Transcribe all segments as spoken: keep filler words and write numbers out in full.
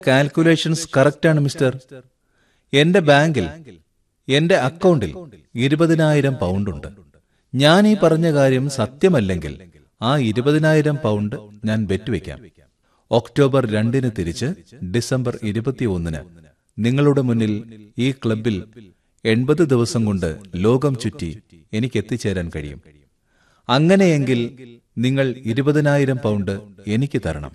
Calculations കറക്റ്റാണ് mister. എന്റെ ബാങ്കിൽ, എന്റെ അക്കൗണ്ടിൽ ഇരുപതിനായിരം പൗണ്ടുണ്ട്. ഞാൻ ഈ പറഞ്ഞ കാര്യം സത്യമല്ലെങ്കിൽ ആ ഇരുപതിനായിരം പൗണ്ട് ഞാൻ ബെറ്റുവെക്കാം. ഒക്ടോബർ രണ്ടിന് തിരിച്ച് ഡിസംബർ ഇരുപത്തിയൊന്നിന് നിങ്ങളുടെ മുന്നിൽ ഈ ക്ലബിൽ എൺപത് ദിവസം കൊണ്ട് ലോകം ചുറ്റി എനിക്ക് എത്തിച്ചേരാൻ കഴിയും. അങ്ങനെയെങ്കിൽ നിങ്ങൾ ഇരുപതിനായിരം പൗണ്ട് എനിക്ക് തരണം.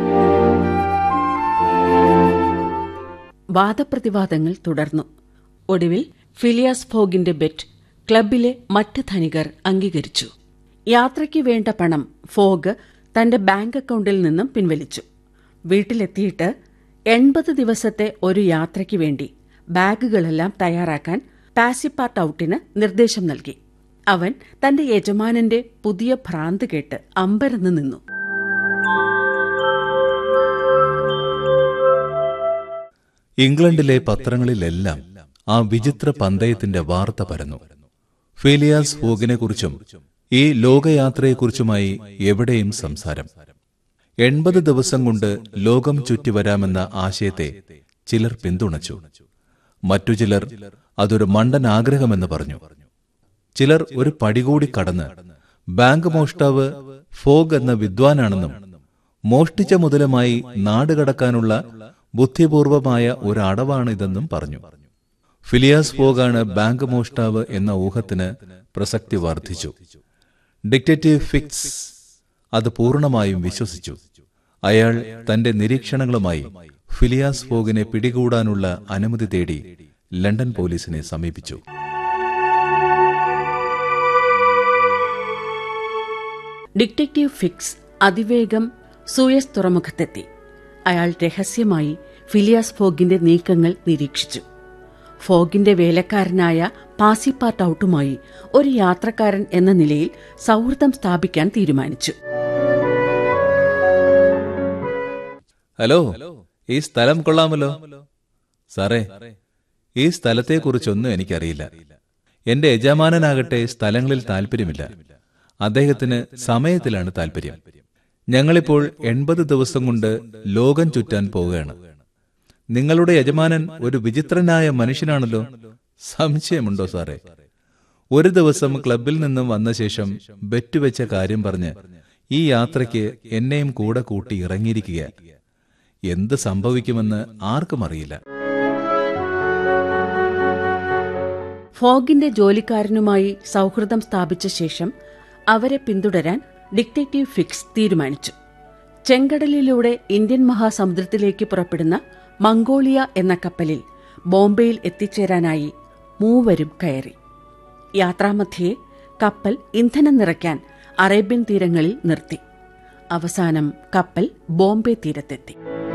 വാദപ്രതിവാദങ്ങൾ തുടർന്നു. ഒടുവിൽ ഫിലിയാസ് ഫോഗിന്റെ ബെറ്റ് ക്ലബിലെ മറ്റ് ധനികർ അംഗീകരിച്ചു. യാത്രയ്ക്ക് വേണ്ട പണം ഫോഗ് തന്റെ ബാങ്ക് അക്കൗണ്ടിൽ നിന്നും പിൻവലിച്ചു. വീട്ടിലെത്തിയിട്ട് എൺപത് ദിവസത്തെ ഒരു യാത്രയ്ക്ക് വേണ്ടി ബാഗുകളെല്ലാം തയ്യാറാക്കാൻ പാസിപ്പാർട്ട് ഔട്ടിന് നിർദ്ദേശം നൽകി. അവൻ തന്റെ യജമാനന്റെ പുതിയ ഭ്രാന്ത് കേട്ട് അമ്പരന്ന് നിന്നു. ഇംഗ്ലണ്ടിലെ പത്രങ്ങളിലെല്ലാം ആ വിചിത്ര പന്തയത്തിന്റെ വാർത്ത പരന്നു. ഫിലിയാസ് ഫോഗിനെക്കുറിച്ചും ഈ ലോകയാത്രയെക്കുറിച്ചുമായി എവിടെയും സംസാരം. എൺപത് ദിവസം കൊണ്ട് ലോകം ചുറ്റിവരാമെന്ന ആശയത്തെ ചിലർ പിന്തുണച്ചു. മറ്റു ചിലർ അതൊരു മണ്ടൻ ആഗ്രഹമെന്ന് പറഞ്ഞു. ചിലർ ഒരു പടികൂടി കടന്ന് ബാങ്ക് മോഷ്ടാവ് ഫോഗ് എന്ന വിദ്വാനാണെന്നും മോഷ്ടിച്ച മുതലുമായി നാടുകടക്കാനുള്ള ബുദ്ധിപൂർവമായ ഒരു അടവാണിതെന്നും പറഞ്ഞു. ഫിലിയാസ് ഫോഗാണ് ബാങ്ക് മോഷ്ടാവ് എന്ന ഊഹത്തിന് പ്രസക്തി വർദ്ധിച്ചു. ഡിറ്റക്റ്റീവ് ഫിക്സ് അത് പൂർണ്ണമായും വിശ്വസിച്ചു. അയാൾ തന്റെ നിരീക്ഷണങ്ങളുമായി ഫിലിയാസ് ഫോഗിനെ പിടികൂടാനുള്ള അനുമതി തേടി ലണ്ടൻ പോലീസിനെ സമീപിച്ചു. ഡിറ്റക്റ്റീവ് ഫിക്സ് അതിവേഗം സൂയസ് തുറമുഖത്തെത്തി. അയാൾ രഹസ്യമായി ഫിലിയാസ് ഫോഗിന്റെ നീക്കങ്ങൾ നിരീക്ഷിച്ചു. ഫോഗിന്റെ വേലക്കാരനായ പാസിപ്പാർട്ട് ഔട്ടുമായി ഒരു യാത്രക്കാരൻ എന്ന നിലയിൽ സൗഹൃദം സ്ഥാപിക്കാൻ തീരുമാനിച്ചു. ഹലോ, ഈ സ്ഥലം കൊള്ളാമല്ലോ. സാറേ, ഈ സ്ഥലത്തെക്കുറിച്ചൊന്നും എനിക്കറിയില്ല. എന്റെ യജമാനനാകട്ടെ സ്ഥലങ്ങളിൽ താല്പര്യമില്ല. അദ്ദേഹത്തിന് സമയത്തിലാണ് താല്പര്യം. ഞങ്ങളിപ്പോൾ എൺപത് ദിവസം കൊണ്ട് ലോകം ചുറ്റാൻ പോവുകയാണ്. നിങ്ങളുടെ യജമാനൻ ഒരു വിചിത്രനായ മനുഷ്യനാണല്ലോ. സംശയമുണ്ടോ സാറേ? ഒരു ദിവസം ക്ലബിൽ നിന്നും വന്ന ശേഷം ബെറ്റുവെച്ച കാര്യം പറഞ്ഞ് ഈ യാത്രയ്ക്ക് എന്നെയും കൂടെ കൂട്ടി ഇറങ്ങിയിരിക്കുക. എന്ത് സംഭവിക്കുമെന്ന് ആർക്കും അറിയില്ല. ഫോഗിന്റെ ജോലിക്കാരനുമായി സൗഹൃദം സ്ഥാപിച്ച ശേഷം അവരെ പിന്തുടരാൻ ഡിറ്റക്റ്റീവ് ഫിക്സ് തീരുമാനിച്ചു. ചെങ്കടലിലൂടെ ഇന്ത്യൻ മഹാസമുദ്രത്തിലേക്ക് പുറപ്പെടുന്ന മംഗോളിയ എന്ന കപ്പലിൽ ബോംബെയിൽ എത്തിച്ചേരാനായി മൂവരും കയറി. യാത്രാമധ്യേ കപ്പൽ ഇന്ധനം നിറയ്ക്കാൻ അറേബ്യൻ തീരങ്ങളിൽ നിർത്തി. അവസാനം കപ്പൽ ബോംബെ തീരത്തെത്തി.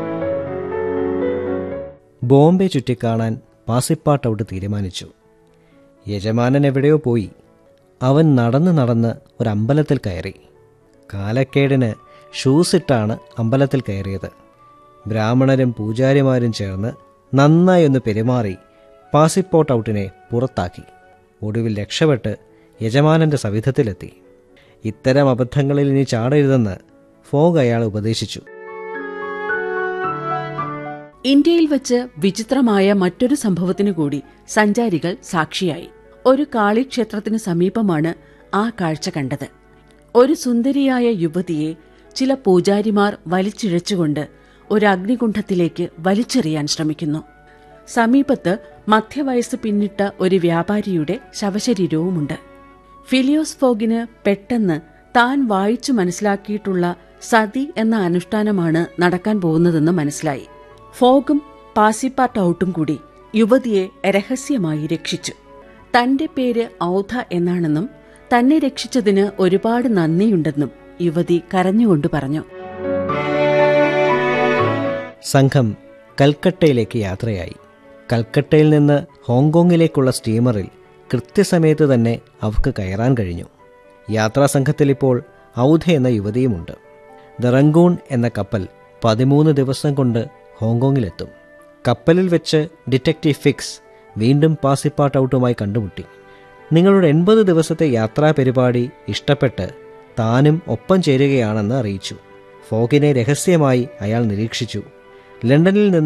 ബോംബെ ചുറ്റിക്കാണാൻ പാസിപ്പാർട്ട് ഔട്ട് തീരുമാനിച്ചു. യജമാനൻ എവിടെയോ പോയി. അവൻ നടന്ന് നടന്ന് ഒരമ്പലത്തിൽ കയറി. കാലക്കേടിന് ഷൂസിട്ടാണ് അമ്പലത്തിൽ കയറിയത്. ബ്രാഹ്മണരും പൂജാരിമാരും ചേർന്ന് നന്നായി ഒന്ന് പെരുമാറി പാസിപ്പോർട്ട് ഔട്ടിനെ പുറത്താക്കി. ഒടുവിൽ രക്ഷപ്പെട്ട് യജമാനന്റെ സവിധത്തിലെത്തി. ഇത്തരം അബദ്ധങ്ങളിൽ ഇനി ചാടരുതെന്ന് ഫോഗ് അയാളെ ഉപദേശിച്ചു. ഇന്ത്യയിൽ വച്ച് വിചിത്രമായ മറ്റൊരു സംഭവത്തിനു കൂടി സഞ്ചാരികൾ സാക്ഷിയായി. ഒരു കാളിക്ഷേത്രത്തിനു സമീപമാണ് ആ കാഴ്ച കണ്ടത്. ഒരു സുന്ദരിയായ യുവതിയെ ചില പൂജാരിമാർ വലിച്ചിഴച്ചുകൊണ്ട് ഒരു അഗ്നികുണ്ഠത്തിലേക്ക് വലിച്ചെറിയാൻ ശ്രമിക്കുന്നു. സമീപത്ത് മധ്യവയസ്സ് പിന്നിട്ട ഒരു വ്യാപാരിയുടെ ശവശരീരവുമുണ്ട്. ഫിലിയാസ് ഫോഗിന് പെട്ടെന്ന് താൻ വായിച്ചു മനസ്സിലാക്കിയിട്ടുള്ള സതി എന്ന അനുഷ്ഠാനമാണ് നടക്കാൻ പോകുന്നതെന്ന് മനസ്സിലായി. ഫോഗും പാസിപ്പാർട്ട് ഔട്ടും കൂടി യുവതിയെ രഹസ്യമായി രക്ഷിച്ചു. തന്റെ പേര് ഔധ എന്നാണെന്നും തന്നെ രക്ഷിച്ചതിന് ഒരുപാട് നന്ദിയുണ്ടെന്നും യുവതി കരഞ്ഞുകൊണ്ട് പറഞ്ഞു. സംഘം കൽക്കട്ടയിലേക്ക് യാത്രയായി. കൽക്കട്ടയിൽ നിന്ന് ഹോങ്കോങ്ങിലേക്കുള്ള സ്റ്റീമറിൽ കൃത്യസമയത്ത് തന്നെ അവർക്ക് കയറാൻ കഴിഞ്ഞു. യാത്രാസംഘത്തിൽ ഇപ്പോൾ ഔധ എന്ന യുവതിയുമുണ്ട്. ദ റംഗൂൺ എന്ന കപ്പൽ പതിമൂന്ന് ദിവസം കൊണ്ട് ഹോങ്കോങ്ങിലെത്തും. കപ്പലിൽ വെച്ച് ഡിറ്റക്റ്റീവ് ഫിക്സ് വീണ്ടും പാസിപ്പാർട്ട് ഔട്ടുമായി കണ്ടുമുട്ടി. നിങ്ങളുടെ എൺപത് ദിവസത്തെ യാത്രാ പരിപാടി ഇഷ്ടപ്പെട്ട് താനും ഒപ്പം ചേരുകയാണെന്ന് അറിയിച്ചു. ഫോഗിനെ രഹസ്യമായി അയാൾ നിരീക്ഷിച്ചു. ലണ്ടനിൽ നിന്ന്